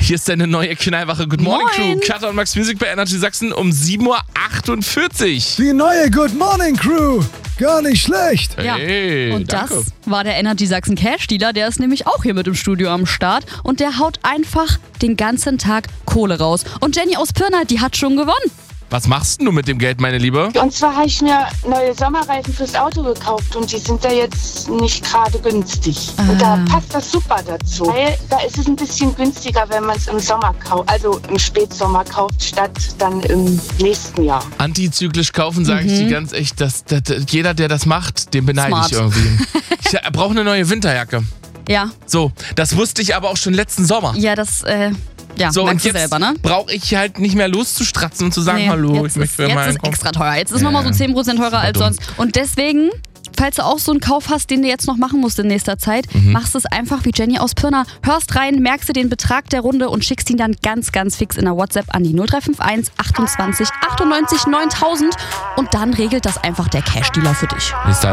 Hier ist deine neue Knallwache Good Morning Moin. Crew. Katja und Max Music bei Energy Sachsen um 7.48 Uhr. Die neue Good Morning Crew. Gar nicht schlecht. Ja, Hey, und danke. das war der Energy Sachsen Cash Dealer, der ist nämlich auch hier mit im Studio am Start und der haut einfach den ganzen Tag Kohle raus. Und Jenny aus Pirna, die hat schon gewonnen. Was machst denn du mit dem Geld, meine Liebe? Und zwar habe ich mir neue Sommerreifen fürs Auto gekauft und die sind da jetzt nicht gerade günstig. Und da passt das super dazu. Weil da ist es ein bisschen günstiger, wenn man es im Sommer kauft, also im Spätsommer kauft, statt dann im nächsten Jahr. Antizyklisch kaufen, sage ich dir ganz echt, dass jeder, der das macht, den beneide ich Smart. irgendwie. Ich brauche eine neue Winterjacke. Ja, So, das wusste ich aber auch schon letzten Sommer. ja, das, ja, So, und merkst du jetzt selber, ne? brauche ich halt nicht mehr loszustratzen und zu sagen, Nee, hallo, jetzt ich möchte für jetzt meinen ist Kauf. extra teuer. Jetzt ist nochmal so 10% teurer als dumm. sonst. Und deswegen, falls du auch so einen Kauf hast, den du jetzt noch machen musst in nächster Zeit, machst es einfach wie Jenny aus Pirna. Hörst rein, merkst du den Betrag der Runde und schickst ihn dann ganz, ganz fix in der WhatsApp an die 0351 28 98 9000 und dann regelt das einfach der Cash-Dealer für dich. Bis dann.